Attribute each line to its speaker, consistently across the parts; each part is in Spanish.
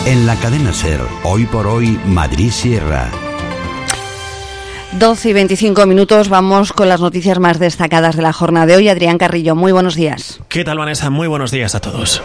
Speaker 1: En la cadena SER, hoy por hoy, Madrid Sierra.
Speaker 2: 12 y 25 minutos, vamos con las noticias más destacadas de la jornada de hoy. Adrián Carrillo, muy buenos días.
Speaker 3: ¿Qué tal, Vanessa? Muy buenos días a todos.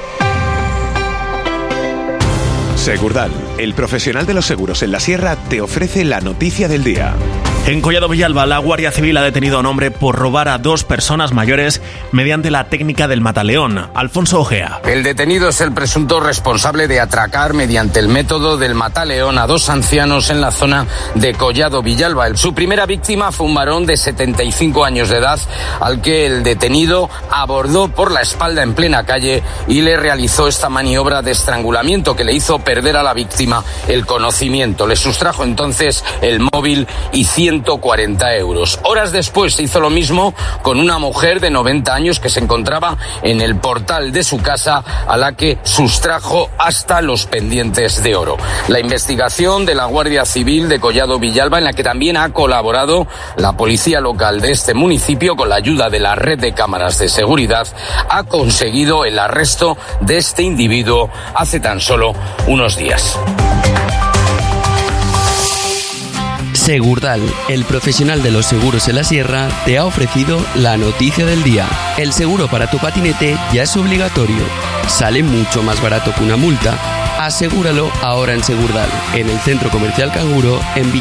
Speaker 4: Segurdal, el profesional de los seguros en la Sierra, te ofrece la noticia del día.
Speaker 3: En Collado Villalba, la Guardia Civil ha detenido a un hombre por robar a 2 personas mayores mediante la técnica del mataleón. Alfonso Ojea.
Speaker 5: El detenido es el presunto responsable de atracar mediante el método del mataleón a 2 ancianos en la zona de Collado Villalba. Su primera víctima fue un varón de 75 años de edad al que el detenido abordó por la espalda en plena calle y le realizó esta maniobra de estrangulamiento que le hizo perder a la víctima el conocimiento. Le sustrajo entonces el móvil y 140 euros. Horas después hizo lo mismo con una mujer de 90 años que se encontraba en el portal de su casa, a la que sustrajo hasta los pendientes de oro. La investigación de la Guardia Civil de Collado Villalba, en la que también ha colaborado la policía local de este municipio con la ayuda de la red de cámaras de seguridad, ha conseguido el arresto de este individuo hace tan solo unos días.
Speaker 6: Segurdal, el profesional de los seguros en la Sierra, te ha ofrecido la noticia del día. El seguro para tu patinete ya es obligatorio. Sale mucho más barato que una multa. Asegúralo ahora en Segurdal, en el Centro Comercial Canguro, en